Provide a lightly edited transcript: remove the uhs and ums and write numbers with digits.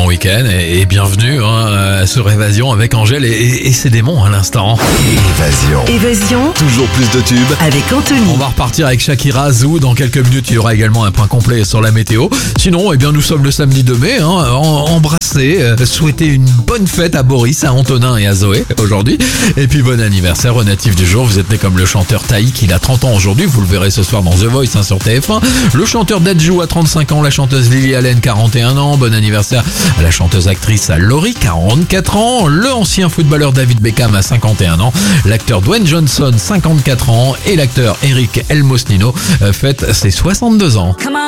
bon week-end et bienvenue sur Évasion avec Angèle et ses démons à l'instant. Évasion. Toujours plus de tubes. Avec Anthony. On va repartir avec Shakira, Zou. Dans quelques minutes, il y aura également un point complet sur la météo. Sinon, nous sommes le samedi 2 mai. Embrasser, souhaiter une bonne fête à Boris, à Antonin et à Zoé aujourd'hui. Et puis bon anniversaire au natif du jour. Vous êtes né comme le chanteur Taïk, il a 30 ans aujourd'hui. Vous le verrez ce soir dans The Voice sur TF1. Le chanteur Dadju a 35 ans. La chanteuse Lily Allen, 41 ans. Bon anniversaire à la chanteuse-actrice Laurie, 44 ans. Le ancien footballeur David Beckham a 51 ans. L'acteur Dwayne Johnson, 54 ans. Et l'acteur Eric Elmosnino fête ses 62 ans.